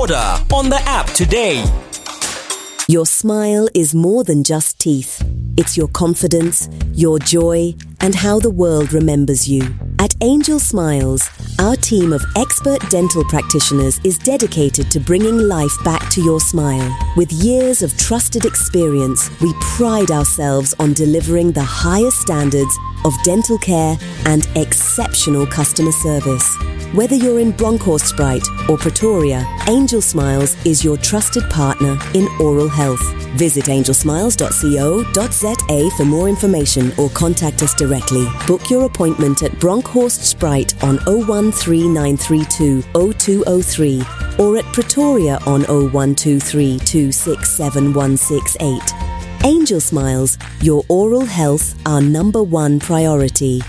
Order on the app today. Your smile is more than just teeth. It's your confidence, your joy, and how the world remembers you. At Angel Smiles, our team of expert dental practitioners is dedicated to bringing life back to your smile. With years of trusted experience, we pride ourselves on delivering the highest standards of dental care and exceptional customer service. Whether you're in Bronkhorstspruit or Pretoria, Angel Smiles is your trusted partner in oral health. Visit angelsmiles.co.za for more information or contact us directly. Book your appointment at Bronkhorstspruit on 013932 0203 or at Pretoria on 0123 267 168. Angel Smiles, your oral health, our number one priority.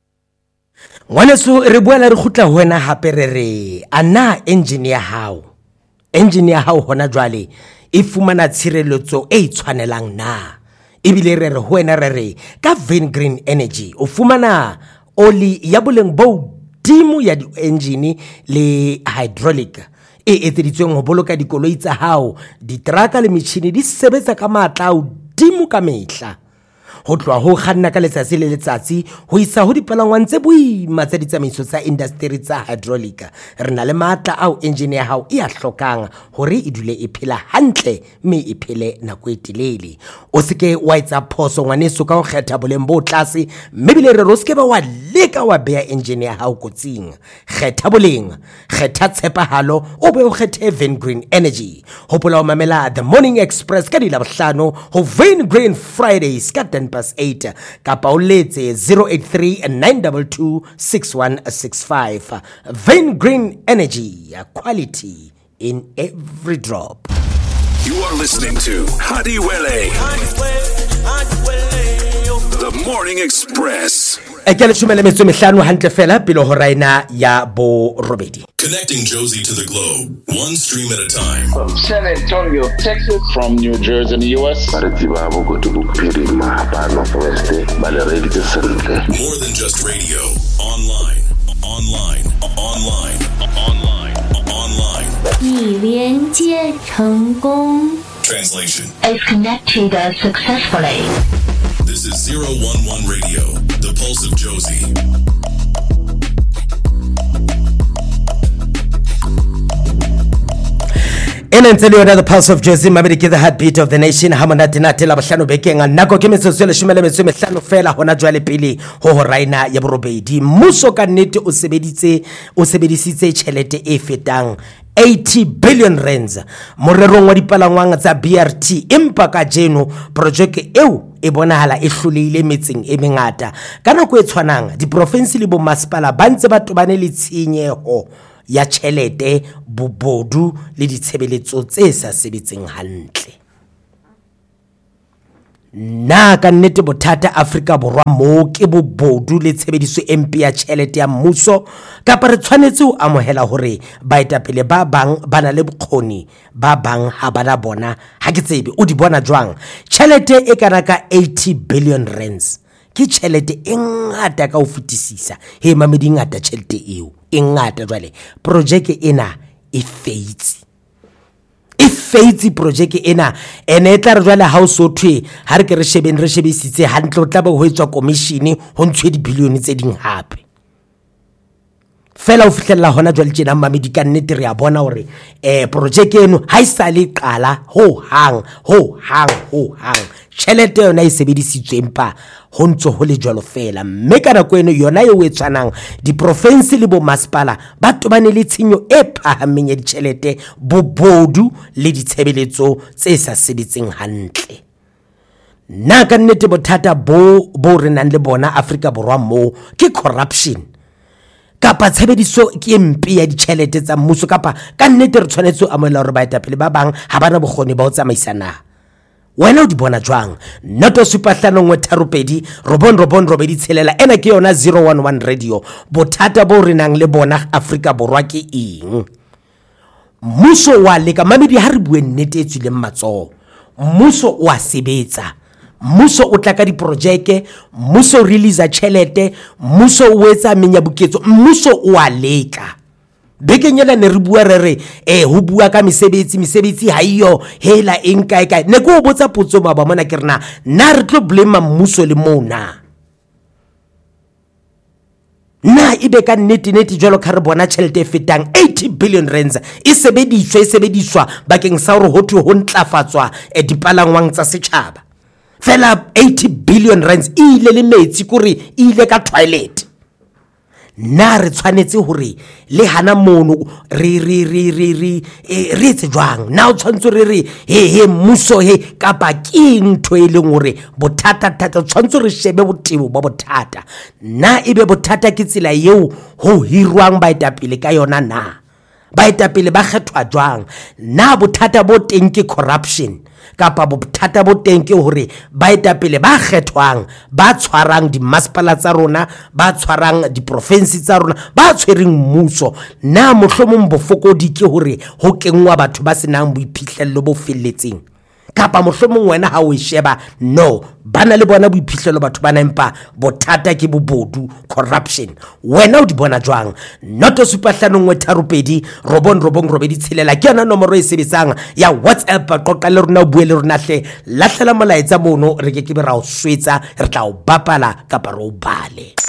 Ngwaneso re boela re khutla ho wena hape re ana engineer hao hona jwale e fumana tshireletso e tshwanelang na ebile re ho wena re ka Vein Green Energy o fumana oli ya boleng bo dimo ya di engine le hydraulic e etseditsweng ho boloka dikoloi tsa hao diteraka le metjhini di sebetsa ka matla o dimo ka mehla ho tloha ho kganna ka letsatsi le letsatsi ho isa ho dipalangwang tse boima tsa ditsamaiso tsa industry tsa hydraulic re na le matla ao engine ya hao e a hlokang hore e dule e phela hantle mme e phele nako e telele o seke wa etsa phoso ngwaneso ka ho kgetha boleng bo tlase mme bile re roske ba wa leka wa beya engine ya hao kotsing kgetha boleng kgetha tshepahalo o be o kgethe Vein Green Energy hopola o mamela The Morning Express ka dilabohlano ho Vein Green Fridays ka 10:08 kapa o letse 083 922 6165. Vein Green Energy, quality in every drop. You are listening to Hadiwele, The Morning Express. Ekele shumele metso mehlano hantle fela pilo ho raina ya bo robedi. Connecting Josie to the globe, one stream at a time. From San Antonio, Texas. From New Jersey in the U.S. More than just radio. Online. 已连接成功 Translation. is connected successfully. This is 011 Radio, the pulse of Josie. And until you the pulse of Josie, mabedi the heartbeat of the nation. Hamonate na tela bahlano bekeng nako ke metso le shumele metso mehlano fela hona jwale pele ho raina ya borobedi. Mmuso ka nnete o sebedisitse tjhelete e fetang 80 billion rands morerong wa dipalangwang tsa BRT empa ka jeno project eo e bonahala e hloleile metseng e mengata ka nako e tshwanang diprovince le bo masipala ba ntse ba tobane le tshenyeho ya tjhelete bobodu le ditshebeletso tse sa sebetseng hantle na ka nnete bothata Afrika Borwa mo ke bobodu le tshebediso empe ya tjhelete ya mmuso kapa re tshwanetse ho amohela hore baetapele ba bang bana le bokgoni ba bang ha bana bona ha ke tsebe o di bona jwang tjhelete e kana ka 80 billion rands ke tjhelete e ngata ka ho fetisisa he mamedi ngata tjhelete eo e ngata jwale project ena e feitsi project ena ene tla re jwale ha o so thwe ha re ke re shebisitse hantle o tla ba ho etswa commission ho ntshwe di billion tse ding hape fela o fihlella hona jwale tjena mamedi ka nnete re a bona hore project eno ha isale qala ho hang tjhelete yona e sebedisitswe empa ho ntso ho le jwalo fela mme ka nako eno yona e wetsanang diprovince le bo masipala ba tobane le tshenyo e phahameng ya ditjhelete bobodu le ditshebeletso tse sa sebetseng hantle na ka nnete bothata bo re nang le bona Afrika Borwa mo ke corruption kapa tshebediso ke empe ya ditjhelete tsa mmuso kapa ka nnete re tshwanetse a moela hore baetapele ba bang ha bana bokgoni ba ho tsamaisana wena o di bona jwang noto supahlano ngwe tharupedi robon robedi tshelela ena ke yona 011 radio bothata bo re nang le bona Afrika Borwa ke eng mmuso wa leka mamedi ha re bue nnete e tswileng matsoho mmuso wa sebetsa mmuso o tla ka diprojeke mmuso o release tjhelete mmuso o etsa menyabuketso mmuso o a leka bekenyela ne re bua re ho bua ka mesebetsi ha iyo hela eng kae ne go botsa potso baba mona ke rena na re tlo blame mmuso le mona na ibe ka nnete jalo ka re bona tšhelete e fetang 80 billion rands e sebediswa bakeng sa hore ho thwe ho ntlafatswa dipalangwang tsa setjhaba fela 80 billion rands ile le metsi kore ile ka toilet na re tshwanetse hore le hana mono re etse jwang na o tshwantse re he mmuso he ka baking ntho e leng hore bothata tshwantse re shebe botebo ba bothata na ibe bothata ke tsela yeo ho hirwang baetapele ka yona na baetapele ba kgethwa jwang na bothata bo teng ke corruption kapa bothata bo teng ke hore baetapele ba kgethwang ba tshwarang di masepala tsa rona ba tshwarang di province tsa rona ba tshwereng mmuso na mohlomong bofokodi ke hore ho kengwa batho ba senang boiphihlello bo felletseng kapa mohlomong wena ha o sheba no bana le bona boiphihlelo batho bana empa bothata ke bobodu corruption wena o di bona jwang noto supahlanong 3 robedi tshelela ke yona nomoro e sebetsang ya WhatsApp qoqa le rona o bue le rona hle lahlela molaetsa mono re ke be ra o swetsa re tla o bapala kapa re o bale